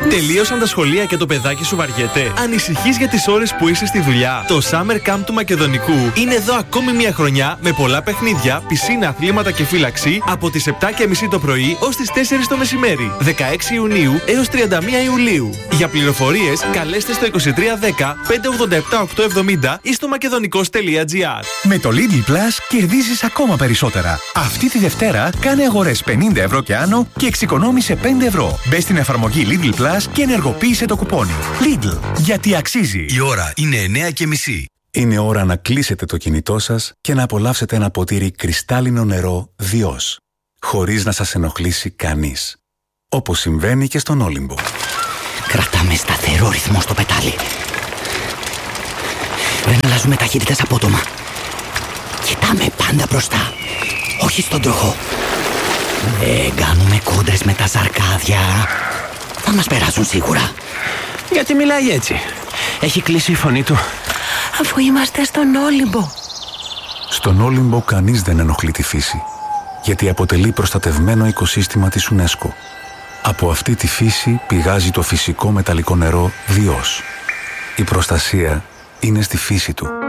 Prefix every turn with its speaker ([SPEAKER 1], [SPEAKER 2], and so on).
[SPEAKER 1] Τελείωσαν τα σχολεία και το παιδάκι σου βαριέται? Ανησυχείς για τις ώρες που είσαι στη δουλειά? Το Summer Camp του Μακεδονικού είναι εδώ ακόμη μια χρονιά με πολλά παιχνίδια, πισίνα, αθλήματα και φύλαξη από τις 7:30 το πρωί ως τις 4 το μεσημέρι. 16 Ιουνίου έως 31 Ιουλίου. Για πληροφορίες καλέστε στο 2310 587 870 ή στο makedonικos.gr.
[SPEAKER 2] Με το Lidl Plus κερδίζεις ακόμα περισσότερα. Αυτή τη Δευτέρα κάνε αγορές 50 ευρώ και άνω και εξοικονόμησε 5 ευρώ. Μπες στην εφαρμογή Lidl Plus και ενεργοποίησε το κουπόνι. Lidl, γιατί αξίζει.
[SPEAKER 3] Η ώρα είναι 9:30.
[SPEAKER 2] Είναι ώρα να κλείσετε το κινητό σας και να απολαύσετε ένα ποτήρι κρυστάλλινο νερό Διός, χωρίς να σας ενοχλήσει κανείς. Όπως συμβαίνει και στον Όλυμπο.
[SPEAKER 4] Κρατάμε σταθερό ρυθμό στο πετάλι. Δεν αλλάζουμε ταχύτητες απότομα. Κοιτάμε πάντα μπροστά, όχι στον τροχό. Δεν κάνουμε κόντρες με τα σαρκάδια. Θα μας περάσουν σίγουρα.
[SPEAKER 5] Γιατί μιλάει έτσι? Έχει κλείσει η φωνή του.
[SPEAKER 6] Αφού είμαστε στον Όλυμπο.
[SPEAKER 2] Στον Όλυμπο κανείς δεν ενοχλεί τη φύση, γιατί αποτελεί προστατευμένο οικοσύστημα της UNESCO. Από αυτή τη φύση πηγάζει το φυσικό μεταλλικό νερό Διός. Η προστασία είναι στη φύση του.